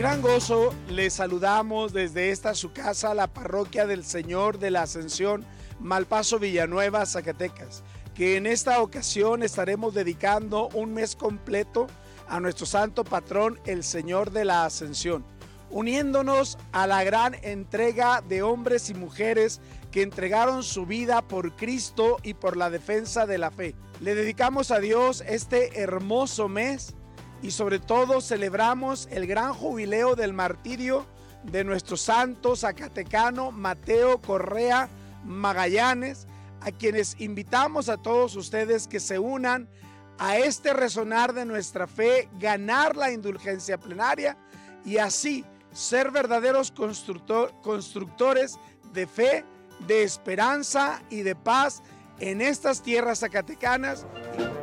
gran gozo les saludamos desde esta su casa, la Parroquia del Señor de la Ascensión, Malpaso, Villanueva, Zacatecas, que en esta ocasión estaremos dedicando un mes completo a nuestro santo patrón, el Señor de la Ascensión, uniéndonos a la gran entrega de hombres y mujeres que entregaron su vida por Cristo y por la defensa de la fe. Le dedicamos a Dios este hermoso mes y sobre todo celebramos el gran jubileo del martirio de nuestro santo zacatecano Mateo Correa Magallanes, a quienes invitamos a todos ustedes que se unan a este resonar de nuestra fe, ganar la indulgencia plenaria y así ser verdaderos constructores de fe, de esperanza y de paz en estas tierras zacatecanas.